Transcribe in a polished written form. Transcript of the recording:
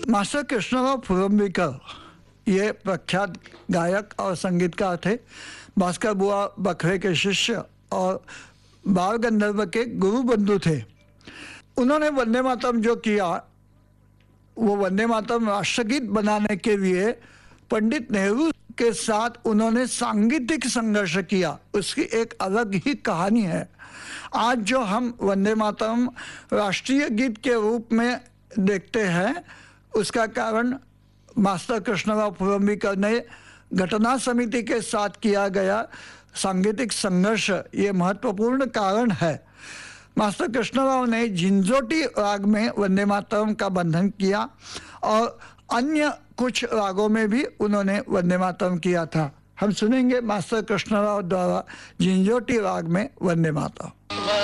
Master Krishnarao फुरंबीकर ये प्रख्यात गायक और संगीतकार थे। भास्कर बुआ बखरे के शिष्य और बाल गंधर्व के गुरु बंधु थे। उन्होंने वंदे मातरम जो किया, वो वंदे मातरम राष्ट्रगीत बनाने के लिए पंडित नेहरू के साथ उन्होंने सांगीतिक संघर्ष किया। उसकी एक अलग ही कहानी है। आज जो हम वंदे मातरम राष्ट्रीय गीत के रूप में देखते हैं, उसका कारण मास्टर कृष्णराव फुरंबीकर ने घटना समिति के साथ किया गया सांगीतिक संघर्ष, ये महत्वपूर्ण कारण है। मास्टर कृष्णराव ने झिंझोटी राग में वंदे मातरम का बंधन किया और अन्य कुछ रागों में भी उन्होंने वंदे मातरम किया था। हम सुनेंगे मास्टर कृष्णराव द्वारा झिंझोटी राग में वंदे मातरम।